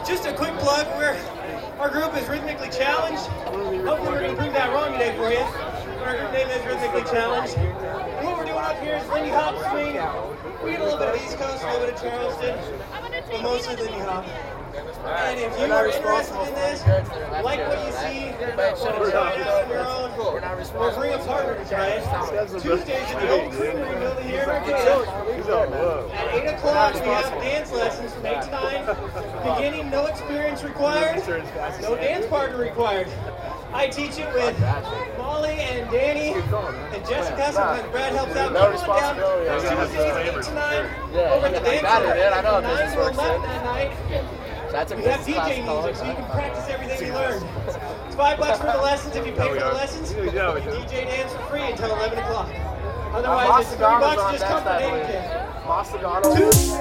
Just a quick plug, our group is Rhythmically Challenged. Hopefully we're going to prove that wrong today for you. But our group name is Rhythmically Challenged. And what we're doing up here is Lindy Hop swing. We get a little bit of East Coast, a little bit of Charleston, but mostly Lindy Hop. And if you are interested in this, like what you see, or try it out on your own, or bring a partner to try it. Tuesdays in the old creamery building here in Arcadia. At 8 o'clock, we have dance lessons from 8 to 9. Beginning, no experience required, no dance partner required. I teach it with Molly and Danny and Jessica. Sometimes Brad helps out. Come on down. Tuesdays 8 to 9 over at the dance center. From 9 to 11 that night. We have DJ music, so you can practice everything you learn. It's $5 for the lessons if you pay for the lessons. You DJ dance for free until 11 o'clock. Otherwise, it's $3 to just come for David.